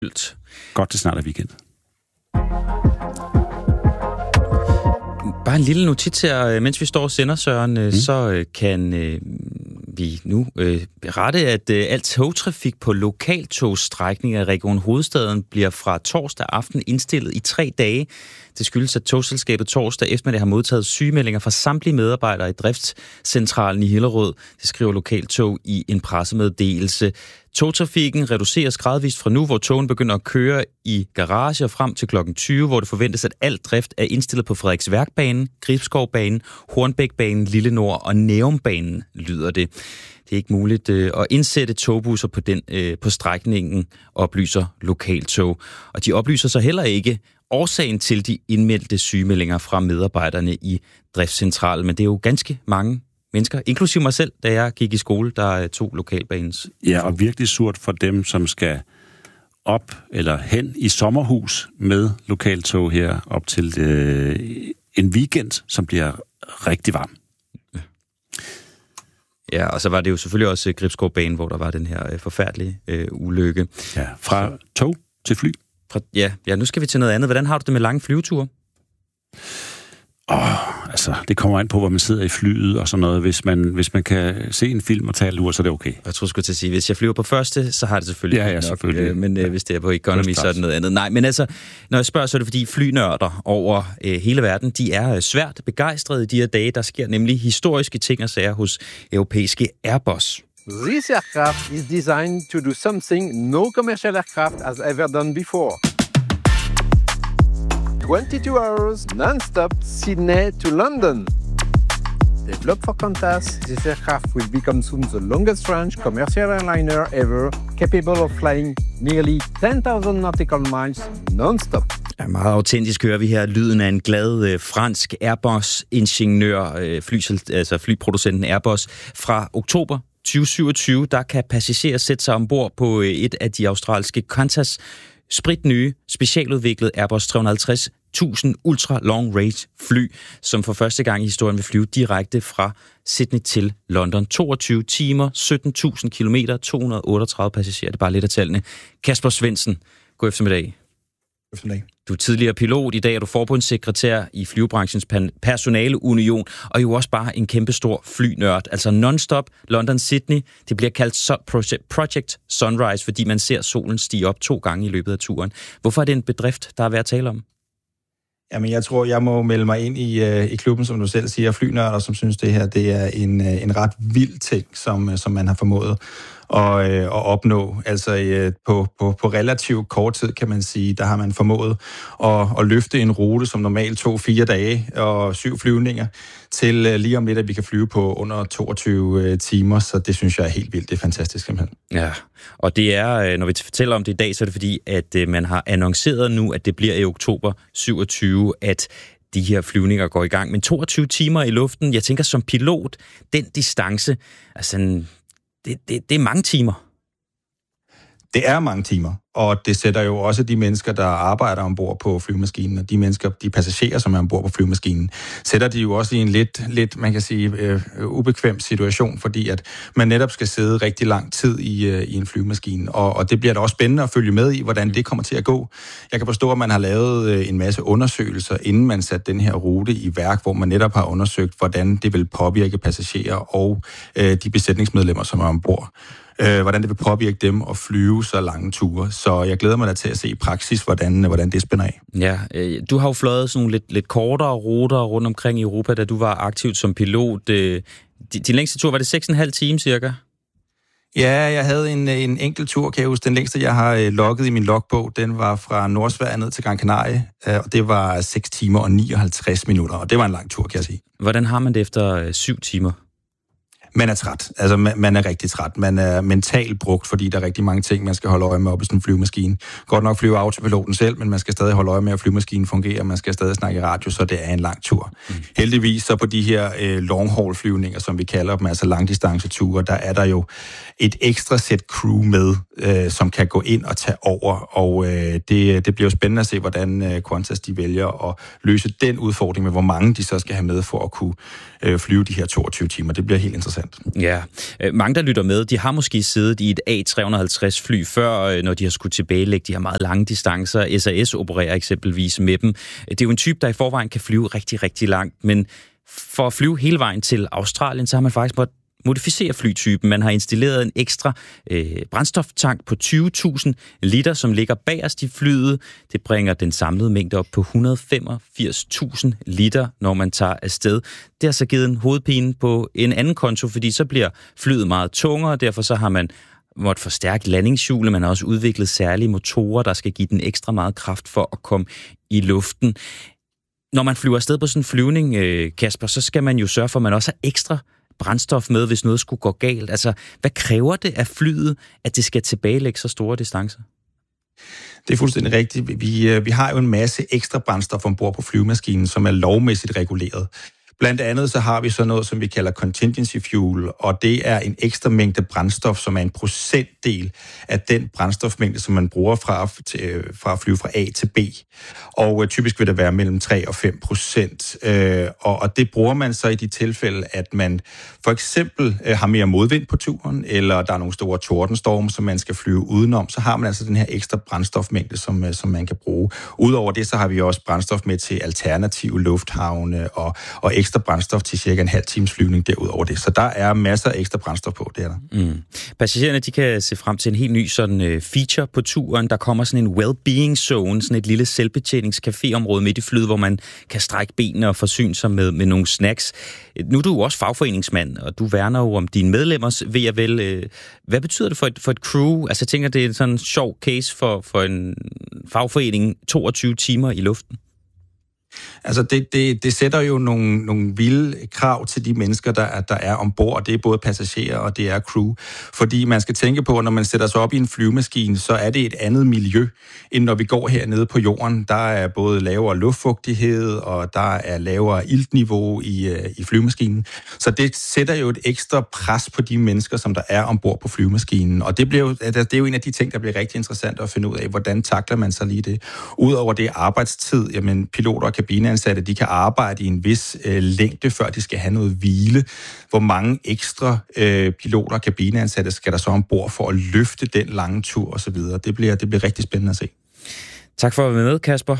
Godt, det snart er weekend. Bare en lille notits her, mens vi står og sender, Søren, så kan vi nu berette, at al togtrafik på lokaltogstrækninger i Region Hovedstaden bliver fra torsdag aften indstillet i 3 dage. Det skyldes, at togselskabet torsdag eftermiddag har modtaget sygemeldinger fra samtlige medarbejdere i driftscentralen i Hillerød. Det skriver Lokaltog i en pressemeddelelse. Togtrafikken reduceres gradvist fra nu, hvor togen begynder at køre i garager frem til klokken 20, hvor det forventes, at al drift er indstillet på Frederiksværkbanen, Gribskovbanen, Hornbækbanen, Lille Nord og Nærumbanen, lyder det. Det er ikke muligt at indsætte togbusser på strækningen, oplyser Lokaltog. Og de oplyser så heller ikke årsagen til de indmeldte sygemeldinger fra medarbejderne i driftscentralen, men det er jo ganske mange mennesker, inklusive mig selv, da jeg gik i skole, der tog lokalbanens. Ja, og virkelig surt for dem, som skal op eller hen i sommerhus med Lokaltog her op til en weekend, som bliver rigtig varm. Ja, og så var det jo selvfølgelig også Gribskovbanen, hvor der var den her forfærdelige ulykke. Ja, fra tog til fly. Ja, nu skal vi til noget andet. Hvordan har du det med lange flyveture? Altså, det kommer an på, hvor man sidder i flyet og sådan noget. Hvis man kan se en film og tage lur, så er det okay. Jeg tror, jeg skulle til at sige, hvis jeg flyver på første, så har det selvfølgelig ja, selvfølgelig. Men hvis det er på economy, så er det noget andet. Nej, men altså, når jeg spørger, så er det fordi flynørder over hele verden, de er svært begejstrede i de her dage. Der sker nemlig historiske ting og sager hos europæiske Airbus. This aircraft is designed to do something no commercial aircraft has ever done before. 22 hours non-stop Sydney to London. Developed for Qantas, this aircraft will become soon the longest range commercial airliner ever, capable of flying nearly 10,000 nautical miles non-stop. Ja, meget autentisk hører vi her lyden af en glad fransk Airbus-ingeniør, flyproducenten Airbus. Fra oktober 2027, der kan passagerer sætte sig ombord på et af de australske Qantas spritnye, specialudviklet Airbus 350.000 ultra long range fly, som for første gang i historien vil flyve direkte fra Sydney til London. 22 timer, 17.000 kilometer, 238 passagerer. Det er bare lidt af tallene. Kasper Svendsen, god eftermiddag. Du er tidligere pilot, i dag er du forbundssekretær i Flyvebranchens Personaleunion, og jo også bare en kæmpestor flynørd. Altså non-stop London-Sydney, det bliver kaldt Project Sunrise, fordi man ser solen stige op 2 gange i løbet af turen. Hvorfor er det en bedrift, der er værd at tale om? Jamen, jeg tror, jeg må melde mig ind i klubben, som du selv siger, flynørder, som synes, det her det er en ret vild ting, som man har formået at opnå. Altså på relativt kort tid, kan man sige, der har man formået at løfte en rute, som normalt tog 4 dage og 7 flyvninger, til lige om lidt, at vi kan flyve på under 22 timer, så det synes jeg er helt vildt. Det er fantastisk simpelthen. Ja, og det er, når vi fortæller om det i dag, så er det fordi, at man har annonceret nu, at det bliver i oktober 27, at de her flyvninger går i gang. Men 22 timer i luften, jeg tænker som pilot, den distance, altså det er mange timer. Det er mange timer, og det sætter jo også de mennesker, der arbejder ombord på flyvemaskinen, og de passagerer, som er ombord på flyvemaskinen, sætter de jo også i en lidt man kan sige, ubekvem situation, fordi at man netop skal sidde rigtig lang tid i en flyvemaskine, og det bliver da også spændende at følge med i, hvordan det kommer til at gå. Jeg kan forstå, at man har lavet en masse undersøgelser, inden man satte den her rute i værk, hvor man netop har undersøgt, hvordan det vil påvirke passagerer og de besætningsmedlemmer, som er ombord. Hvordan det vil påvirke dem at flyve så lange ture. Så jeg glæder mig da til at se i praksis, hvordan det spænder af. Ja, du har jo fløjet sådan nogle lidt kortere ruter rundt omkring i Europa, da du var aktiv som pilot. Din længste tur, var det 6,5 timer cirka? Ja, jeg havde en enkelt tur, kan jeg huske. Den længste, jeg har logget i min logbog, den var fra Nordsverige ned til Gran Canaria, og det var 6 timer og 59 minutter, og det var en lang tur, kan jeg sige. Hvordan har man det efter 7 timer? Man er træt. Altså, man er rigtig træt. Man er mentalt brugt, fordi der er rigtig mange ting, man skal holde øje med op i sådan en flyvemaskine. Godt nok flyver autopiloten selv, men man skal stadig holde øje med, at flyvemaskinen fungerer. Man skal stadig snakke i radio, så det er en lang tur. Heldigvis så på de her long-haul-flyvninger, som vi kalder dem, altså langdistanceture, der er der jo et ekstra sæt crew med, som kan gå ind og tage over. Og det bliver jo spændende at se, hvordan Qantas de vælger at løse den udfordring med, hvor mange de så skal have med for at kunne flyve de her 22 timer. Det bliver helt interessant. 100%. Ja, mange der lytter med, de har måske siddet i et A350 fly før, når de har skulle tilbagelægge de her meget lange distancer. SAS opererer eksempelvis med dem. Det er jo en type, der i forvejen kan flyve rigtig, rigtig langt, men for at flyve hele vejen til Australien, så har man faktisk måttet modificere flytypen. Man har installeret en ekstra brændstoftank på 20.000 liter, som ligger bagerst i flyet. Det bringer den samlede mængde op på 185.000 liter, når man tager afsted. Det har så givet en hovedpine på en anden konto, fordi så bliver flyet meget tungere, og derfor så har man måtte forstærke landingshjulet. Man har også udviklet særlige motorer, der skal give den ekstra meget kraft for at komme i luften. Når man flyver afsted på sådan en flyvning, Kasper, så skal man jo sørge for, at man også har ekstra brændstof med, hvis noget skulle gå galt. Altså, hvad kræver det af flyet, at det skal tilbagelægge så store distancer? Det er fuldstændig rigtigt. Vi har jo en masse ekstra brændstof ombord på flyvemaskinen, som er lovmæssigt reguleret. Blandt andet så har vi så noget, som vi kalder contingency fuel, og det er en ekstra mængde brændstof, som er en procentdel af den brændstofmængde, som man bruger fra at flyve fra A til B. Og typisk vil det være mellem 3 og 5%. Og det bruger man så i de tilfælde, at man for eksempel har mere modvind på turen, eller der er nogle store tordenstorme, som man skal flyve udenom, så har man altså den her ekstra brændstofmængde, som man kan bruge. Udover det, så har vi også brændstof med til alternative lufthavne og ekstra brændstof til cirka en halv times flyvning derudover det. Så der er masser af ekstra brændstof på, det er der. Passagererne, de kan se frem til en helt ny sådan feature på turen. Der kommer sådan en well-being zone, sådan et lille selvbetjeningscaféområde midt i flyet, hvor man kan strække benene og forsyne sig med nogle snacks. Nu er du også fagforeningsmand, og du værner jo om dine medlemmers ved at vel. Hvad betyder det for et crew? Altså jeg tænker, det er en sådan sjov case for en fagforening 22 timer i luften. Altså, det sætter jo nogle vilde krav til de mennesker, der er ombord. Det er både passagerer og det er crew. Fordi man skal tænke på, at når man sætter sig op i en flyvemaskine, så er det et andet miljø, end når vi går hernede på jorden. Der er både lavere luftfugtighed, og der er lavere iltniveau i flyvemaskinen. Så det sætter jo et ekstra pres på de mennesker, som der er ombord på flyvemaskinen. Og det er jo en af de ting, der bliver rigtig interessant at finde ud af, hvordan takler man så lige det. Udover det arbejdstid, jamen piloter og kabineansatte, de kan arbejde i en vis længde, før de skal have noget hvile. Hvor mange ekstra piloter og kabineansatte skal der så ombord for at løfte den lange tur osv. Det bliver rigtig spændende at se. Tak for at være med, Kasper.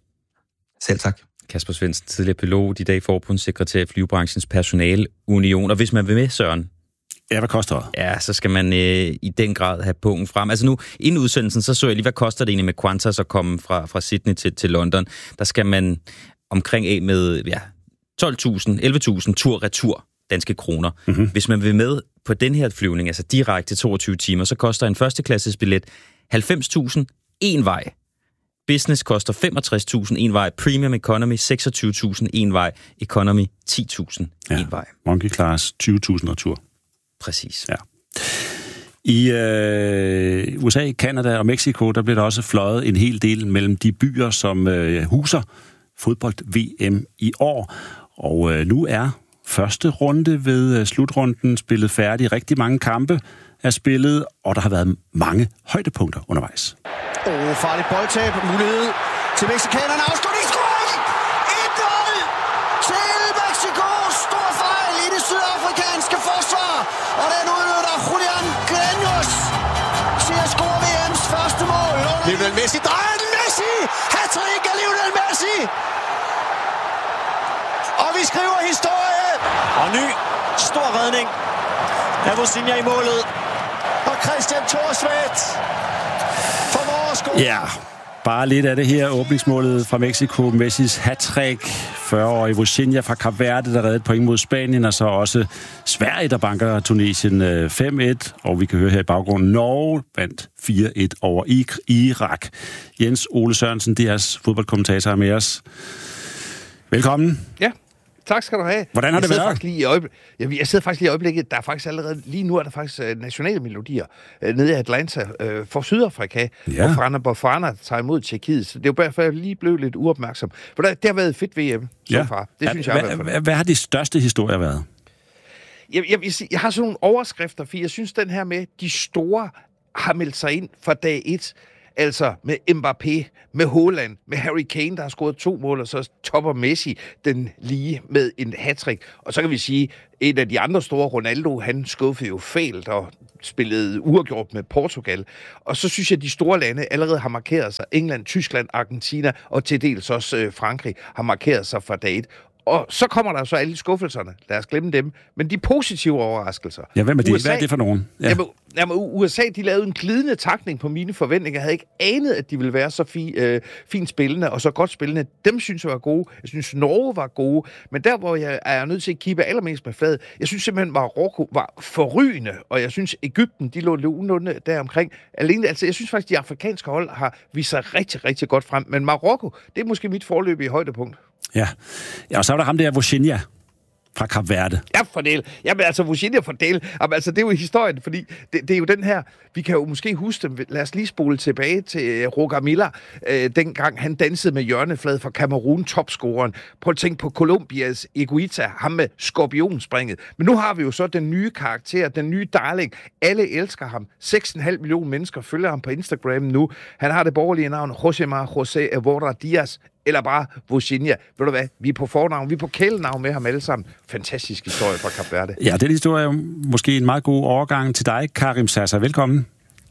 Selv tak. Kasper Svendsen, tidligere pilot, i dag forbundssekretær i Flyvebranchens Personalunion. Og hvis man vil med, Søren? Ja, hvad koster det? Ja, så skal man i den grad have pungen frem. Altså nu, inden udsendelsen, så jeg lige, hvad koster det egentlig med Qantas at komme fra Sydney til London? Der skal man omkring af med 11.000 tur-retur danske kroner. Mm-hmm. Hvis man vil med på den her flyvning, altså direkte 22 timer, så koster en førsteklasses billet 90.000 en vej. Business koster 65.000 en vej, Premium Economy 26.000 en vej, Economy 10.000 en vej. Monkey Class 20.000 retur. Præcis. Ja. I USA, Canada og Mexico, der bliver der også fløjet en hel del mellem de byer, som huser fodbold-VM i år. Og nu er første runde ved slutrunden spillet færdig. Rigtig mange kampe er spillet, og der har været mange højdepunkter undervejs. Farligt boldtab, mulighed til mexikanerne, afslutningsscoring! 1-0 til Mexico, stor fejl i det sydafrikanske forsvar, og den udnytter Julian Greños til at score VM's første mål. Lionel Messi drejer den, Messi! Hat-trick af Lionel Messi! Og vi skriver historie! Og ny stor redning af Vozinha i målet, og Christian Thorstvedt. Ja, bare lidt af det her åbningsmålet fra Mexico. Messis hat-trick, 40-årige Vozinha fra Kap Verde, der redde et point mod Spanien, og så også Sverige, der banker Tunesien 5-1. Og vi kan høre her i baggrunden, Norge vandt 4-1 over Irak. Jens Ole Sørensen, DR's fodboldkommentator, er med os. Velkommen. Ja. Tak skal du have. Hvordan har det været? Jeg sidder faktisk lige i øjeblikket. Der er faktisk allerede, lige nu er der faktisk nationale melodier nede i Atlanta for Sydafrika, hvor Bafana tager imod Tjekkiet. Så det er jo bare, for jeg lige blev lidt uopmærksom. For det har været et fedt VM så far. Det synes jeg. Hvad har de største historier været? Jeg har sådan nogle overskrifter, for jeg synes, den her med, de store har meldt sig ind fra dag 1. Altså med Mbappé, med Haaland, med Harry Kane, der har scoret 2 mål, og så topper Messi den lige med en hattrick. Og så kan vi sige, en af de andre store, Ronaldo, han skuffede jo fælt og spillede uafgjort med Portugal. Og så synes jeg, at de store lande allerede har markeret sig. England, Tyskland, Argentina og til dels også Frankrig har markeret sig fra dag 1. Og så kommer der så alle skuffelserne. Lad os glemme dem. Men de positive overraskelser. Ja, hvem er det? Hvad er det for nogen? Ja. Jamen, USA, de lavede en glidende takning på mine forventninger. Jeg havde ikke anet, at de ville være så fint spillende og så godt spillende. Dem synes jeg var gode. Jeg synes, Norge var gode. Men der, hvor jeg er nødt til at kippe allermest med fladet, jeg synes simpelthen, Marokko var forrygende. Og jeg synes, Egypten, de lå nogenlunde deromkring. Alene, altså, jeg synes faktisk, de afrikanske hold har vist sig rigtig, rigtig godt frem. Men Marokko, det er måske mit forløbige højdepunkt. Ja, og så var der ham der, Vozinha fra Kap Verde. Ja, for del. Jamen altså, Vozinha for del. Jamen altså, det er jo historien, fordi det er jo den her, vi kan jo måske huske dem. Lad os lige spole tilbage til Roger Miller, dengang han dansede med hjørneflade for Cameroon, topscoreren. Prøv at tænke på Colombias Higuita, ham med skorpionspringet. Men nu har vi jo så den nye karakter, den nye darling. Alle elsker ham. 6,5 millioner mennesker følger ham på Instagram nu. Han har det borgerlige navn Josemar José Evora Diaz, eller bare Vozinha. Ved du hvad? Vi er på fornavn, vi er på kælenavn med ham alle sammen. Fantastisk historie fra Kap Verde. Ja, den historie er måske en meget god overgang til dig, Karim Sasser. Velkommen.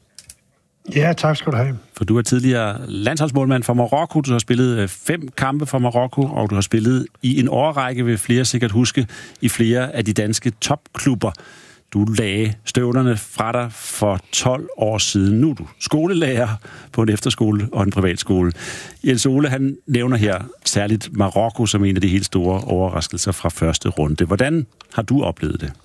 Ja, tak skal du have. For du er tidligere landsholdsmålmand for Marokko. Du har spillet 5 kampe for Marokko, og du har spillet i en årrække, vil flere sikkert huske, i flere af de danske topklubber. Du lagde støvlerne fra dig for 12 år siden. Nu er du skolelærer på en efterskole og en privatskole. Jens Ole, han nævner her særligt Marokko som en af de helt store overraskelser fra første runde. Hvordan har du oplevet det?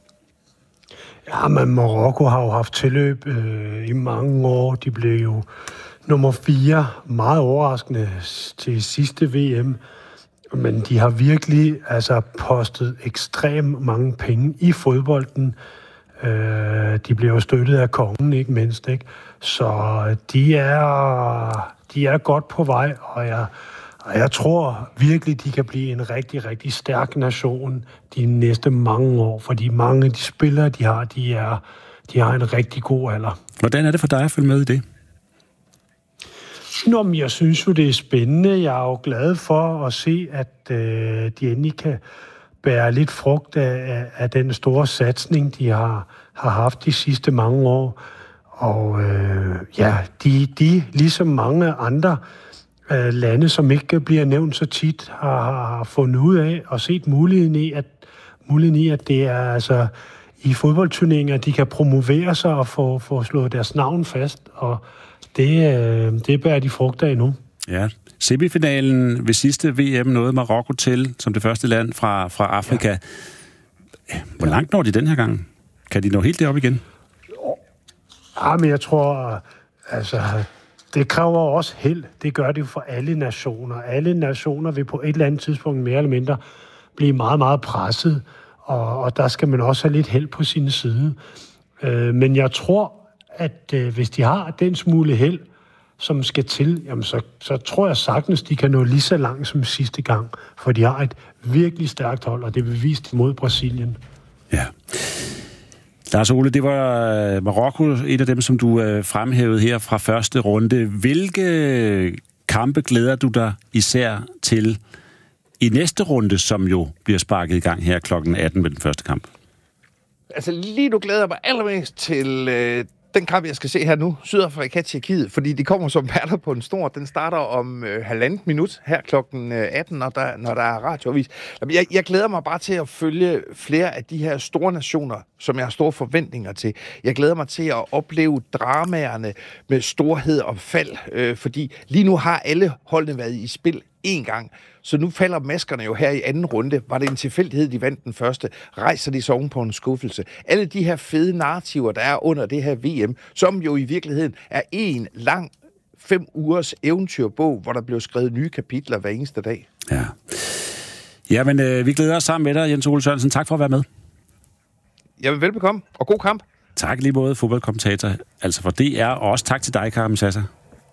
Ja, men Marokko har jo haft tilløb i mange år. De blev jo nummer 4, meget overraskende til sidste VM. Men de har virkelig postet ekstremt mange penge i fodbolden. De bliver jo støttet af kongen, ikke mindst. Ikke? Så de er godt på vej, og jeg tror virkelig, de kan blive en rigtig, rigtig stærk nation de næste mange år. Fordi mange af de spillere, de har en rigtig god alder. Hvordan er det for dig at følge med i det? Nå, men jeg synes jo, det er spændende. Jeg er jo glad for at se, at de endelig kan bære lidt frugt af den store satsning, de har haft de sidste mange år. Og de ligesom mange andre lande, som ikke bliver nævnt så tit, har fundet ud af og set muligheden i, at det er altså i fodboldturneringer, de kan promovere sig og få slået deres navn fast, og det bærer de frugter endnu. Ja. Semifinalen ved sidste VM nåede Marokko til, som det første land fra Afrika. Ja. Hvor langt når de den her gang? Kan de nå helt derop igen? Ja, men jeg tror, det kræver også held. Det gør det jo for alle nationer. Alle nationer vil på et eller andet tidspunkt mere eller mindre blive meget, meget presset, og der skal man også have lidt held på sin side. Men jeg tror, at hvis de har den smule held, som skal til, jamen så tror jeg sagtens, de kan nå lige så langt som sidste gang, for de har et virkelig stærkt hold, og det er bevist mod Brasilien. Ja. Lars Ole, det var Marokko, et af dem, som du fremhævede her fra første runde. Hvilke kampe glæder du dig især til i næste runde, som jo bliver sparket i gang her kl. 18 med den første kamp? Altså lige nu glæder jeg mig allermest til den kamp, jeg skal se her nu, Sydafrika-Tjekkiet, fordi de kommer som værter på en stor. Den starter om 1,5 minut her klokken 18, når der er radioavis. Jeg glæder mig bare til at følge flere af de her store nationer, som jeg har store forventninger til. Jeg glæder mig til at opleve dramaerne med storhed og fald, fordi lige nu har alle holdene været i spil én gang. Så nu falder maskerne jo her i anden runde. Var det en tilfældighed, de vandt den første? Rejser de så oven på en skuffelse? Alle de her fede narrativer, der er under det her VM, som jo i virkeligheden er en lang 5 ugers eventyrbog, hvor der blev skrevet nye kapitler hver eneste dag. Ja. Jamen, vi glæder os sammen med dig, Jens Ole Sørensen. Tak for at være med. Jamen, velbekomme, og god kamp. Tak lige måde, fodboldkommentator, altså for DR, og også tak til dig, Karim Sasser.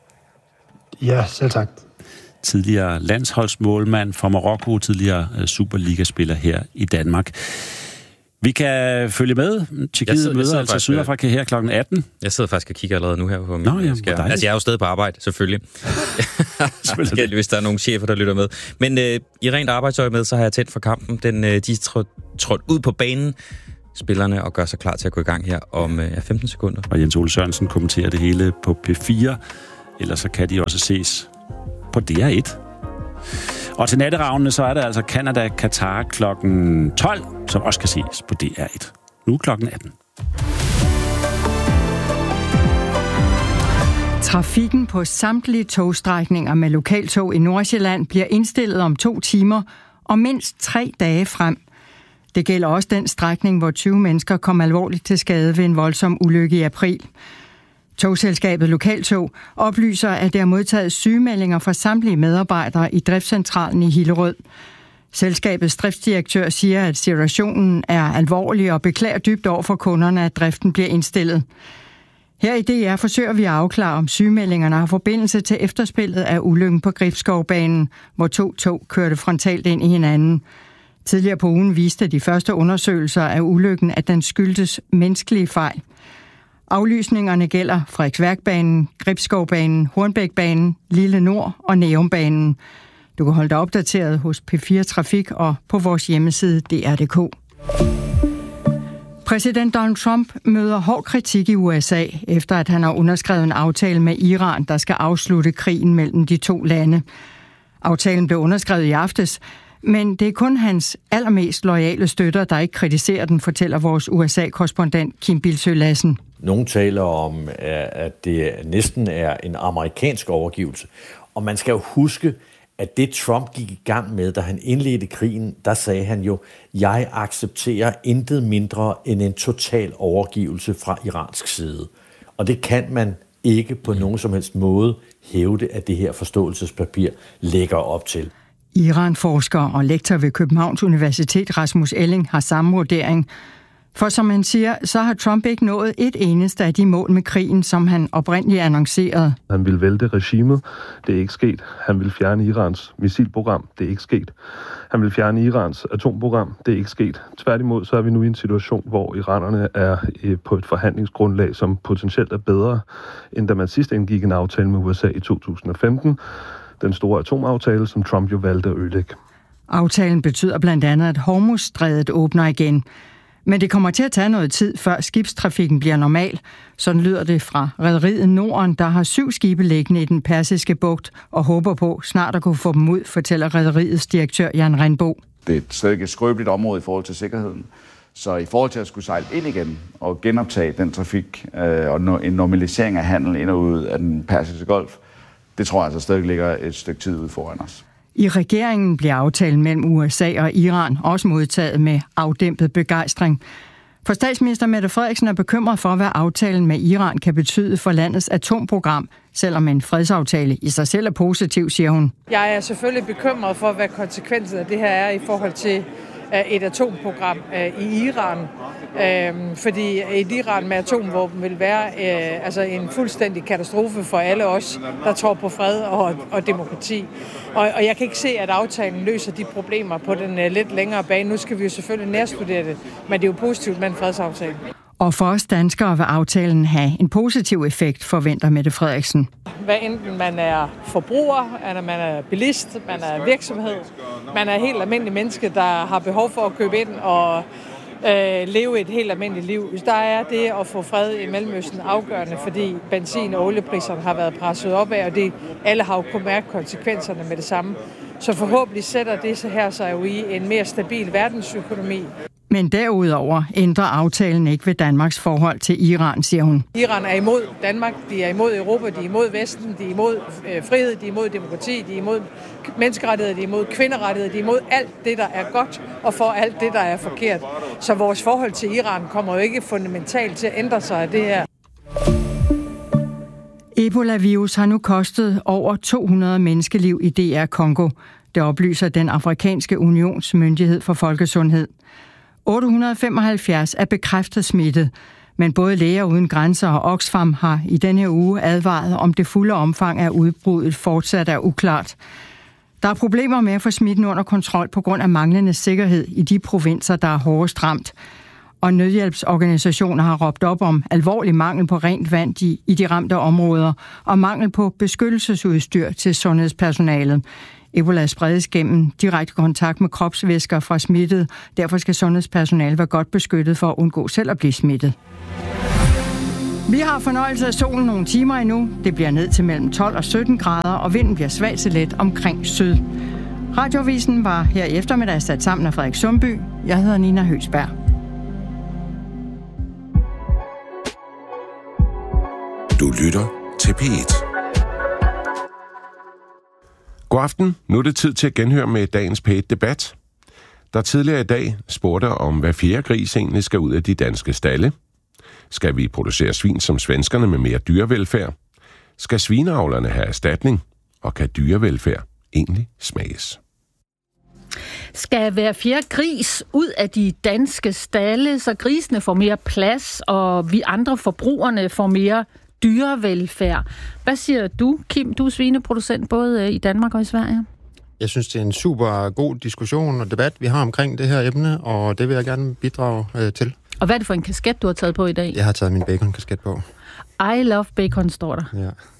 Ja, selv tak. Tidligere landsholdsmålmand for Marokko, tidligere Superliga-spiller her i Danmark. Vi kan følge med. Tjekkiet møder altså Sydafrika her kl. 18. Jeg sidder faktisk og kigger allerede nu her på min skærm. Altså, jeg er jo stadig på arbejde, selvfølgelig. Hvis der er nogle chefer, der lytter med. Men i rent arbejdsøje med, så har jeg tændt for kampen. De er trådt ud på banen, spillerne, og gør sig klar til at gå i gang her om 15 sekunder. Og Jens Ole Sørensen kommenterer det hele på P4. Ellers så kan de også ses på DR1. Og til natteravnene, så er der altså Canada-Qatar kl. 12, som også kan ses på DR1. Nu kl. 18. Trafikken på samtlige togstrækninger med lokaltog i Nordsjælland bliver indstillet om 2 timer og mindst 3 dage frem. Det gælder også den strækning, hvor 20 mennesker kom alvorligt til skade ved en voldsom ulykke i april. Togselskabet Lokaltog oplyser, at det har modtaget sygemeldinger fra samtlige medarbejdere i driftscentralen i Hillerød. Selskabets driftsdirektør siger, at situationen er alvorlig og beklager dybt over for kunderne, at driften bliver indstillet. Her i DR forsøger vi at afklare, om sygemeldingerne har forbindelse til efterspillet af ulykken på Gribskovbanen, hvor 2 tog kørte frontalt ind i hinanden. Tidligere på ugen viste de første undersøgelser af ulykken, at den skyldtes menneskelige fejl. Aflysningerne gælder Frederiksværkbanen, Gribskovbanen, Hornbækbanen, Lille Nord og Nærumbanen. Du kan holde dig opdateret hos P4 Trafik og på vores hjemmeside dr.dk. Præsident Donald Trump møder hård kritik i USA, efter at han har underskrevet en aftale med Iran, der skal afslutte krigen mellem de 2 lande. Aftalen blev underskrevet i aftes, men det er kun hans allermest loyale støtter, der ikke kritiserer den, fortæller vores USA-korrespondent Kim Bildsøe Lassen. Nogle taler om, at det næsten er en amerikansk overgivelse. Og man skal jo huske, at det Trump gik i gang med, da han indledte krigen, der sagde han jo, jeg accepterer intet mindre end en total overgivelse fra iransk side. Og det kan man ikke på nogen som helst måde hævde, at det her forståelsespapir lægger op til. Iran-forsker og lektor ved Københavns Universitet Rasmus Elling har samme vurdering. For som han siger, så har Trump ikke nået et eneste af de mål med krigen, som han oprindeligt annoncerede. Han ville vælte regimet. Det er ikke sket. Han ville fjerne Irans missilprogram. Det er ikke sket. Han ville fjerne Irans atomprogram. Det er ikke sket. Tværtimod så er vi nu i en situation, hvor iranerne er på et forhandlingsgrundlag, som potentielt er bedre, end da man sidst indgik en aftale med USA i 2015. Den store atomaftale, som Trump jo valgte at ødelægge. Aftalen betyder blandt andet, at Hormuzstrædet åbner igen. Men det kommer til at tage noget tid, før skibstrafikken bliver normal. Sådan lyder det fra rederiet Norden, der har 7 skibe liggende i den persiske bugt og håber på snart at kunne få dem ud, fortæller rederiets direktør Jan Rindbo. Det er stadig et skrøbeligt område i forhold til sikkerheden. Så i forhold til at skulle sejle ind igen og genoptage den trafik og en normalisering af handel ind og ud af den persiske golf, det tror jeg altså stadig ligger et stykke tid ude foran os. I regeringen bliver aftalen mellem USA og Iran også modtaget med afdæmpet begejstring. For statsminister Mette Frederiksen er bekymret for, hvad aftalen med Iran kan betyde for landets atomprogram, selvom en fredsaftale i sig selv er positiv, siger hun. Jeg er selvfølgelig bekymret for, hvad konsekvensen af det her er i forhold til et atomprogram i Iran. Fordi et Iran med atomvåben vil være en fuldstændig katastrofe for alle os, der tror på fred og demokrati. Og jeg kan ikke se, at aftalen løser de problemer på den lidt længere bane. Nu skal vi jo selvfølgelig nærstudere det, men det er jo positivt med en fredsaftale. Og for os danskere vil aftalen have en positiv effekt, forventer Mette Frederiksen. Hvad enten man er forbruger, eller man er bilist, man er virksomhed, man er helt almindelig menneske, der har behov for at købe ind og leve et helt almindeligt liv. Der er det at få fred i Mellemøsten afgørende, fordi benzin- og oliepriserne har været presset op af, og det alle har jo kunnet mærke konsekvenserne med det samme. Så forhåbentlig sætter det sig her sig jo i en mere stabil verdensøkonomi. Men derudover ændrer aftalen ikke ved Danmarks forhold til Iran, siger hun. Iran er imod Danmark, de er imod Europa, de er imod Vesten, de er imod frihed, de er imod demokrati, de er imod menneskerettigheder, de er imod kvinderettigheder, de er imod alt det, der er godt, og for alt det, der er forkert. Så vores forhold til Iran kommer jo ikke fundamentalt til at ændre sig af det her. Ebola-virus har nu kostet over 200 menneskeliv i DR Congo. Det oplyser den afrikanske unions myndighed for folkesundhed. 875 er bekræftet smittet, men både Læger Uden Grænser og Oxfam har i denne uge advaret om det fulde omfang af udbruddet fortsat er uklart. Der er problemer med at få smitten under kontrol på grund af manglende sikkerhed i de provinser, der er hårdest ramt. Og nødhjælpsorganisationer har råbt op om alvorlig mangel på rent vand i de ramte områder og mangel på beskyttelsesudstyr til sundhedspersonalet. Ebola spredes gennem direkte kontakt med kropsvæsker fra smittet. Derfor skal sundhedspersonale være godt beskyttet for at undgå selv at blive smittet. Vi har fornøjelse af solen nogle timer endnu. Det bliver ned til mellem 12 og 17 grader, og vinden bliver svag til let omkring syd. Radioavisen var her i eftermiddag sat sammen af Frederik Sundby. Jeg hedder Nina Høgsberg. Du lytter til P1. God aften. Nu er det tid til at genhøre med dagens P1-debat. Der tidligere i dag spurgte om, hvad fjerde gris egentlig skal ud af de danske stalde. Skal vi producere svin som svenskerne med mere dyrevelfærd? Skal svineavlerne have erstatning? Og kan dyrevelfærd egentlig smages? Skal hver fjerde gris ud af de danske stalde, så grisene får mere plads, og vi andre forbrugerne får mere dyrevelfærd. Hvad siger du, Kim? Du er svineproducent både i Danmark og i Sverige. Jeg synes, det er en super god diskussion og debat, vi har omkring det her emne, og det vil jeg gerne bidrage til. Og hvad er det for en kasket, du har taget på i dag? Jeg har taget min bacon-kasket på. I love bacon, står der. Ja.